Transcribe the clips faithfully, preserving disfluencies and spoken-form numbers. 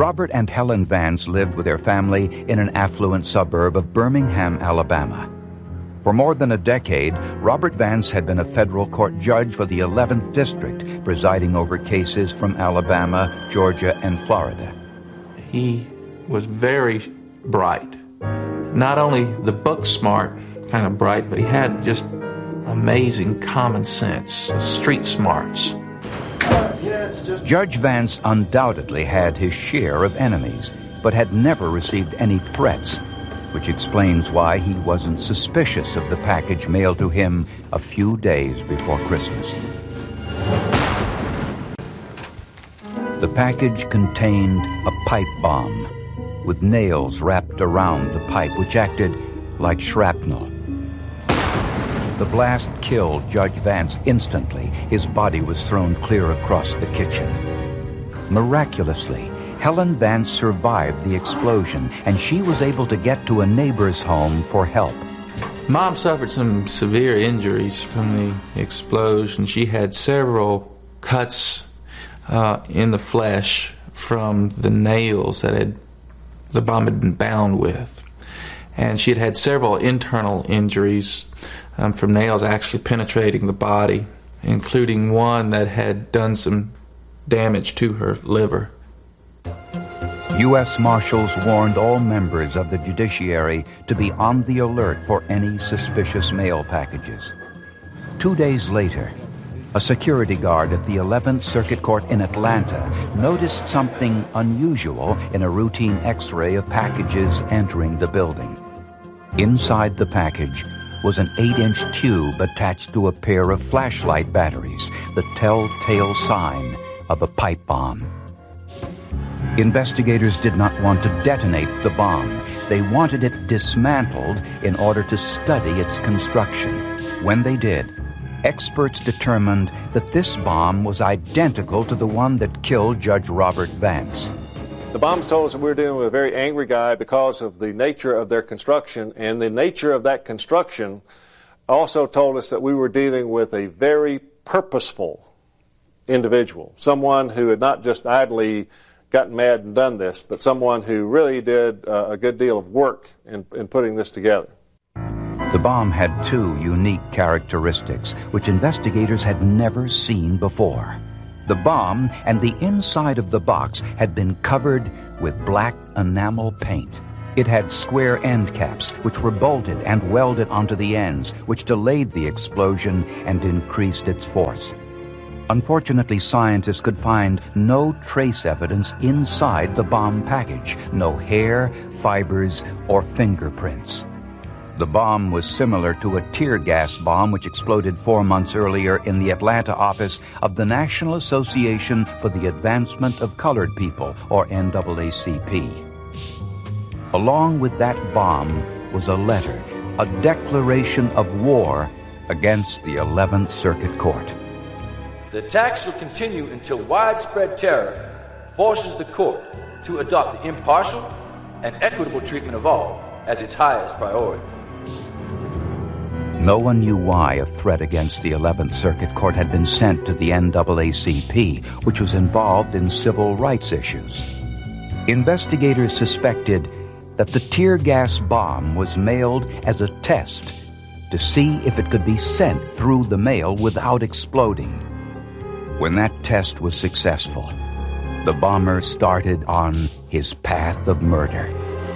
Robert and Helen Vance lived with their family in an affluent suburb of Birmingham, Alabama. For more than a decade, Robert Vance had been a federal court judge for the eleventh District, presiding over cases from Alabama, Georgia, and Florida. He was very bright. Not only the book smart, kind of bright, but he had just amazing common sense, street smarts. Judge Vance undoubtedly had his share of enemies, but had never received any threats, which explains why he wasn't suspicious of the package mailed to him a few days before Christmas. The package contained a pipe bomb with nails wrapped around the pipe, which acted like shrapnel. The blast killed Judge Vance instantly. His body was thrown clear across the kitchen. Miraculously, Helen Vance survived the explosion, and she was able to get to a neighbor's home for help. Mom suffered some severe injuries from the explosion. She had several cuts uh, in the flesh from the nails that had the bomb had been bound with. And she had had several internal injuries um, from nails actually penetrating the body, including one that had done some damage to her liver. U S Marshals warned all members of the judiciary to be on the alert for any suspicious mail packages. Two days later, a security guard at the eleventh Circuit Court in Atlanta noticed something unusual in a routine X-ray of packages entering the building. Inside the package was an eight-inch tube attached to a pair of flashlight batteries, the telltale sign of a pipe bomb. Investigators did not want to detonate the bomb. They wanted it dismantled in order to study its construction. When they did, experts determined that this bomb was identical to the one that killed Judge Robert Vance. The bombs told us that we were dealing with a very angry guy because of the nature of their construction, and the nature of that construction also told us that we were dealing with a very purposeful individual, someone who had not just idly gotten mad and done this, but someone who really did uh, a good deal of work in, in putting this together. The bomb had two unique characteristics which investigators had never seen before. The bomb and the inside of the box had been covered with black enamel paint. It had square end caps, which were bolted and welded onto the ends, which delayed the explosion and increased its force. Unfortunately, scientists could find no trace evidence inside the bomb package, no hair, fibers, or fingerprints. The bomb was similar to a tear gas bomb which exploded four months earlier in the Atlanta office of the National Association for the Advancement of Colored People, or N double A C P. Along with that bomb was a letter, a declaration of war against the eleventh Circuit Court. The attacks will continue until widespread terror forces the court to adopt the impartial and equitable treatment of all as its highest priority. No one knew why a threat against the eleventh Circuit Court had been sent to the N double A C P, which was involved in civil rights issues. Investigators suspected that the tear gas bomb was mailed as a test to see if it could be sent through the mail without exploding. When that test was successful, the bomber started on his path of murder.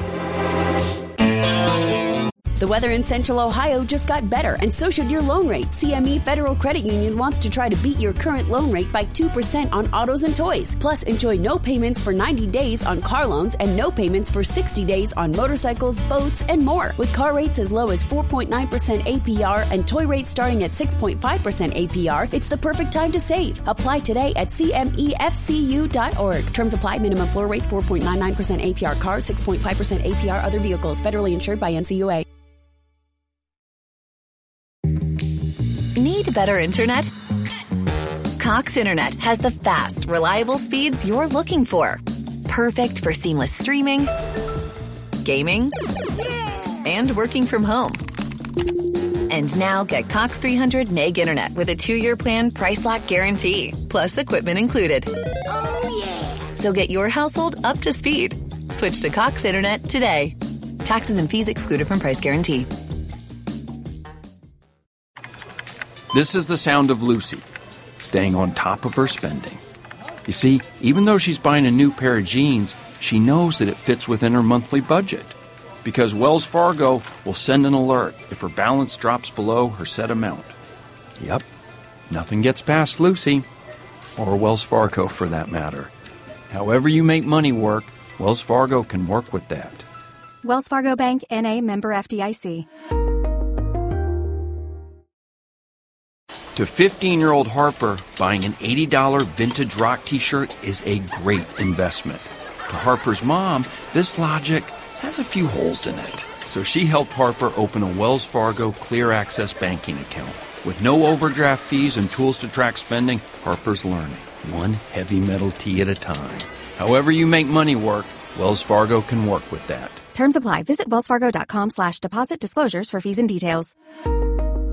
The weather in Central Ohio just got better, and so should your loan rate. C M E Federal Credit Union wants to try to beat your current loan rate by two percent on autos and toys. Plus, enjoy no payments for ninety days on car loans and no payments for sixty days on motorcycles, boats, and more. With car rates as low as four point nine percent A P R and toy rates starting at six point five percent A P R, it's the perfect time to save. Apply today at C M E F C U dot org. Terms apply. Minimum floor rates four point nine nine percent A P R cars, six point five percent A P R other vehicles. Federally insured by N C U A. Need better internet? Cox Internet has the fast, reliable speeds you're looking for. Perfect for seamless streaming, gaming, and working from home. And now get Cox three hundred meg internet with a two-year plan price lock guarantee, plus equipment included. Oh, yeah. So get your household up to speed. Switch to Cox Internet today. Taxes and fees excluded from price guarantee. This is the sound of Lucy, staying on top of her spending. You see, even though she's buying a new pair of jeans, she knows that it fits within her monthly budget. Because Wells Fargo will send an alert if her balance drops below her set amount. Yep, nothing gets past Lucy, or Wells Fargo for that matter. However you make money work, Wells Fargo can work with that. Wells Fargo Bank, N A, member F D I C. To fifteen-year-old Harper, buying an eighty dollars vintage rock t-shirt is a great investment. To Harper's mom, this logic has a few holes in it. So she helped Harper open a Wells Fargo Clear Access banking account. With no overdraft fees and tools to track spending, Harper's learning, one heavy metal tea at a time. However you make money work, Wells Fargo can work with that. Terms apply. Visit wellsfargo.com slash deposit disclosures for fees and details.